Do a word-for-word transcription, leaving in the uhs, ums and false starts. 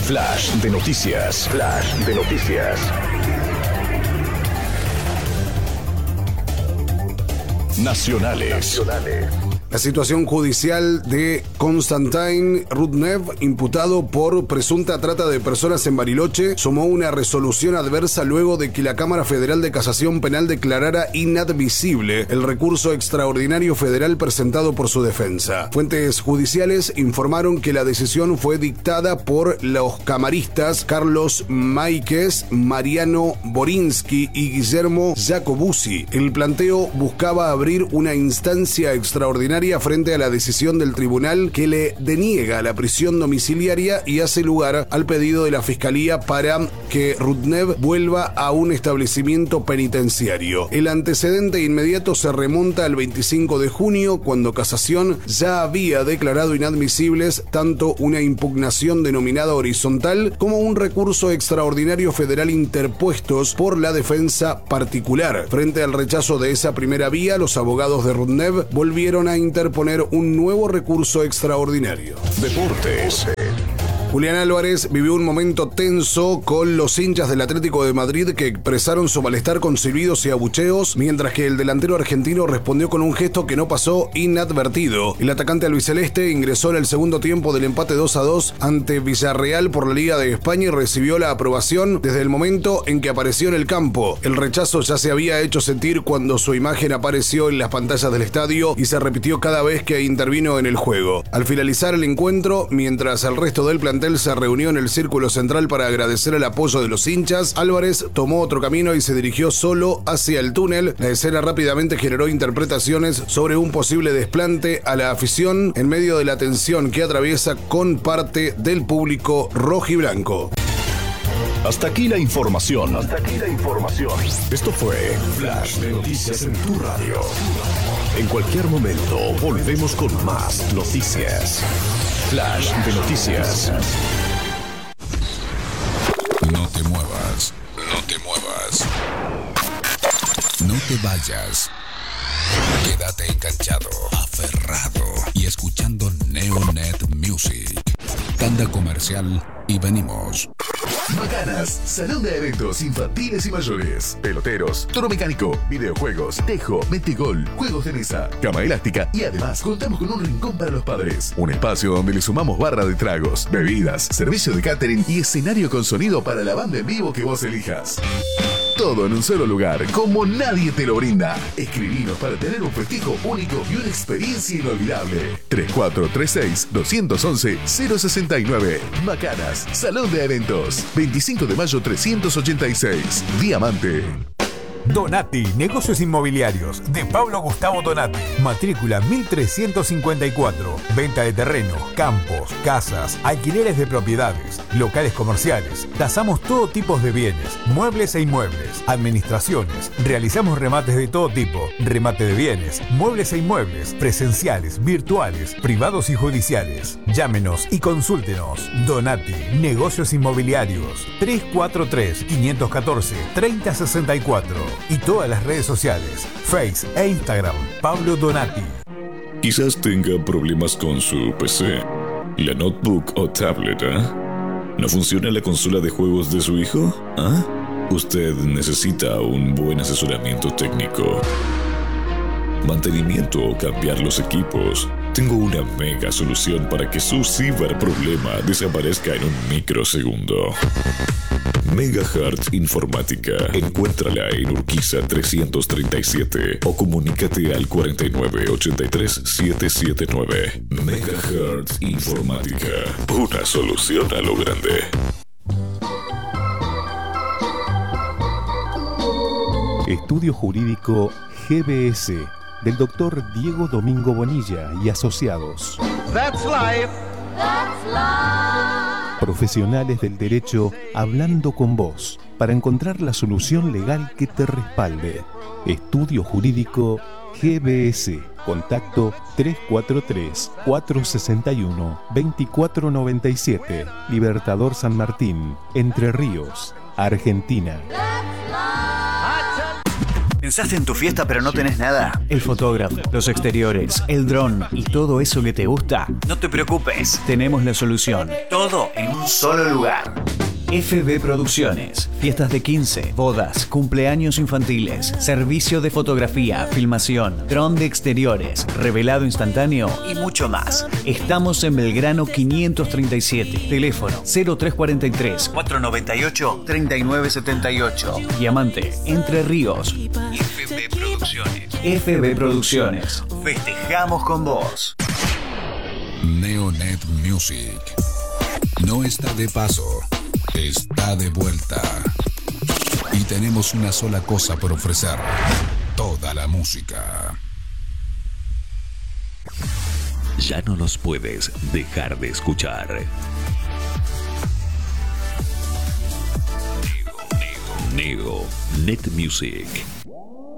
Flash de noticias. Flash de noticias. Nacionales. Nacionales. La situación judicial de Konstantin Rudnev, imputado por presunta trata de personas en Bariloche, sumó una resolución adversa luego de que la Cámara Federal de Casación Penal declarara inadmisible el recurso extraordinario federal presentado por su defensa. Fuentes judiciales informaron que la decisión fue dictada por los camaristas Carlos Máiquez, Mariano Borinsky y Guillermo Jacobuzzi. El planteo buscaba abrir una instancia extraordinaria frente a la decisión del tribunal que le deniega la prisión domiciliaria y hace lugar al pedido de la Fiscalía para que Rudnev vuelva a un establecimiento penitenciario. El antecedente inmediato se remonta al veinticinco de junio, cuando Casación ya había declarado inadmisibles tanto una impugnación denominada horizontal como un recurso extraordinario federal interpuestos por la defensa particular. Frente al rechazo de esa primera vía, los abogados de Rudnev volvieron a interponer un nuevo recurso extraordinario. Deportes. Julián Álvarez vivió un momento tenso con los hinchas del Atlético de Madrid que expresaron su malestar con silbidos y abucheos, mientras que el delantero argentino respondió con un gesto que no pasó inadvertido. El atacante albiceleste ingresó en el segundo tiempo del empate dos a dos ante Villarreal por la Liga de España y recibió la aprobación desde el momento en que apareció en el campo. El rechazo ya se había hecho sentir cuando su imagen apareció en las pantallas del estadio y se repitió cada vez que intervino en el juego. Al finalizar el encuentro, mientras el resto del plantel se reunió en el círculo central para agradecer el apoyo de los hinchas, Álvarez tomó otro camino y se dirigió solo hacia el túnel. La escena rápidamente generó interpretaciones sobre un posible desplante a la afición en medio de la tensión que atraviesa con parte del público rojiblanco. Hasta aquí la información. Hasta aquí la información. Esto fue Flash de Noticias en tu radio. En cualquier momento volvemos con más noticias. Flash de Noticias. No te muevas, no te muevas. No te vayas. Quédate enganchado, aferrado y escuchando Neonet Music. Tanda comercial y venimos. Macanas, salón de eventos infantiles y mayores, peloteros, toro mecánico, videojuegos, tejo, metegol, juegos de mesa, cama elástica y además contamos con un rincón para los padres. Un espacio donde le sumamos barra de tragos, bebidas, servicio de catering y escenario con sonido para la banda en vivo que vos elijas. Todo en un solo lugar, como nadie te lo brinda. Escribinos para tener un festejo único y una experiencia inolvidable. tres cuatro tres seis, dos once, cero sesenta y nueve. Macanas, Salón de Eventos. veinticinco de mayo trescientos ochenta y seis. Diamante. Donati, negocios inmobiliarios, de Pablo Gustavo Donati. Matrícula mil trescientos cincuenta y cuatro. Venta de terreno, campos, casas, alquileres de propiedades, locales comerciales. Tasamos todo tipo de bienes, muebles e inmuebles, administraciones. Realizamos remates de todo tipo, remate de bienes, muebles e inmuebles, presenciales, virtuales, privados y judiciales. Llámenos y consúltenos. Donati, negocios inmobiliarios. tres cuatro tres, cinco uno cuatro, tres cero seis cuatro. Y todas las redes sociales, Face e Instagram, Pablo Donati. Quizás tenga problemas con su P C, la notebook o tablet, ¿eh? ¿No funciona la consola de juegos de su hijo? ¿Ah? Usted necesita un buen asesoramiento técnico, mantenimiento o cambiar los equipos. Tengo una mega solución para que su ciberproblema desaparezca en un microsegundo. Megahertz Informática. Encuéntrala en Urquiza trescientos treinta y siete o comunícate al cuarenta y nueve, ochenta y tres, setecientos setenta y nueve. Megahertz Informática. Una solución a lo grande. Estudio Jurídico G B S del doctor Diego Domingo Bonilla y asociados. That's life. That's life. Profesionales del derecho hablando con vos para encontrar la solución legal que te respalde. Estudio Jurídico G B S. Contacto tres cuatro tres, cuatro seis uno, dos cuatro nueve siete. Libertador San Martín, Entre Ríos, Argentina. En ¿Pensaste en tu fiesta pero no tenés nada? ¿El fotógrafo, los exteriores, el dron y todo eso que te gusta? No te preocupes, tenemos la solución. Todo en un solo lugar. F B Producciones. Fiestas de quince, bodas, cumpleaños infantiles, servicio de fotografía, filmación, dron de exteriores, revelado instantáneo y mucho más. Estamos en Belgrano quinientos treinta y siete. Teléfono cero tres cuatro tres, cuatro nueve ocho, tres nueve siete ocho. Diamante, Entre Ríos. F B Producciones. F B Producciones. Festejamos con vos. Neonet Music. No está de paso. Está de vuelta. Y tenemos una sola cosa por ofrecer. Toda la música. Ya no los puedes dejar de escuchar. Neo, Neo, Neo, Net Music.